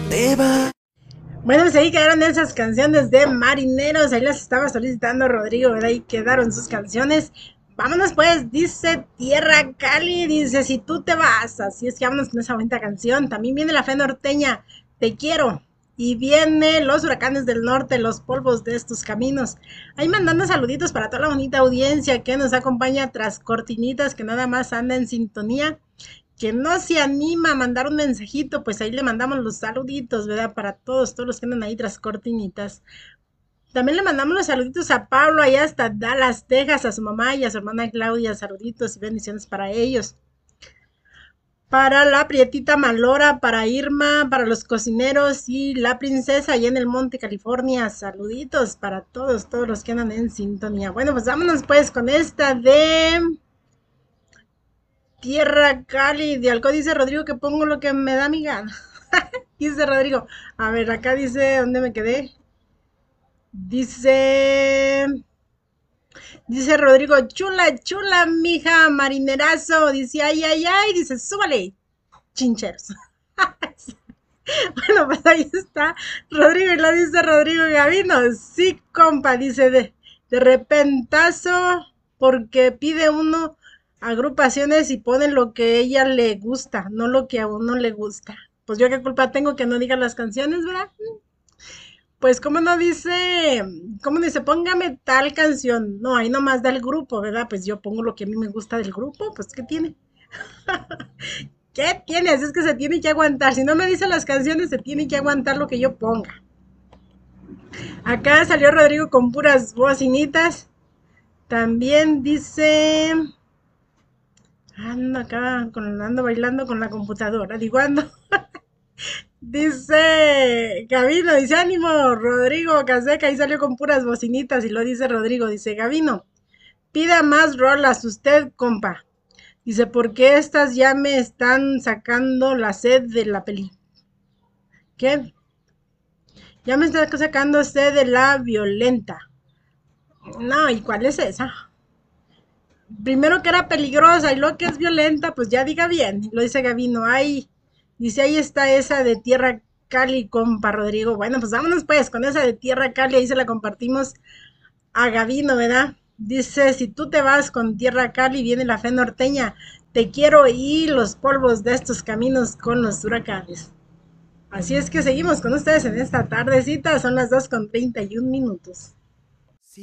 te va. Bueno, pues ahí quedaron esas canciones de marineros. Ahí las estaba solicitando Rodrigo, ¿verdad? Ahí quedaron sus canciones. Vámonos pues, dice Tierra Cali, dice si tú te vas. Así es que vámonos con esa bonita canción. También viene la fe norteña, te quiero. Y viene los huracanes del norte, los polvos de estos caminos. Ahí mandando saluditos para toda la bonita audiencia que nos acompaña tras cortinitas, que nada más anda en sintonía, que no se anima a mandar un mensajito, pues ahí le mandamos los saluditos, ¿verdad? Para todos los que andan ahí tras cortinitas. También le mandamos los saluditos a Pablo, allá hasta Dallas, Texas, a su mamá y a su hermana Claudia, saluditos y bendiciones para ellos. Para la Prietita Malora, para Irma, para los cocineros y la princesa allá en el Monte, California. Saluditos para todos los que andan en sintonía. Bueno, pues vámonos pues con esta de Tierra Cali. De algo dice Rodrigo que pongo lo que me da mi gana. Dice Rodrigo. A ver, acá dice, ¿dónde me quedé? Dice, dice Rodrigo, chula, chula, mija, marinerazo. Dice, ay, ay, ay. Dice, súbale, chincheros. Bueno, pues ahí está Rodrigo y lo dice Rodrigo Gavino. Sí, compa, dice de repentazo, porque pide uno agrupaciones y pone lo que a ella le gusta, no lo que a uno le gusta. Pues yo qué culpa tengo que no diga las canciones, ¿verdad? Pues cómo dice, póngame tal canción. No, ahí nomás da el grupo, ¿verdad? Pues yo pongo lo que a mí me gusta del grupo, pues ¿qué tiene? ¿Qué tiene? Así es que se tiene que aguantar. Si no me dicen las canciones, se tiene que aguantar lo que yo ponga. Acá salió Rodrigo con puras bocinitas. También dice, ando bailando con la computadora. Digo, ando. Dice Gavino, dice ánimo, Rodrigo Caseca, ahí salió con puras bocinitas y lo dice Rodrigo, dice Gavino, pida más rolas usted, compa. Dice, porque estas ya me están sacando la sed de la peli. ¿Qué? Ya me está sacando sed de la violenta. No, ¿y cuál es esa? Primero que era peligrosa y luego que es violenta, pues ya diga bien. Lo dice Gavino, ahí, dice, ahí está esa de Tierra Cali, compa Rodrigo. Bueno, pues vámonos pues con esa de Tierra Cali, ahí se la compartimos a Gavino, ¿verdad? Dice, si tú te vas con Tierra Cali, viene la fe norteña, te quiero y los polvos de estos caminos con los huracanes. Así es que seguimos con ustedes en esta tardecita, son las 2:31.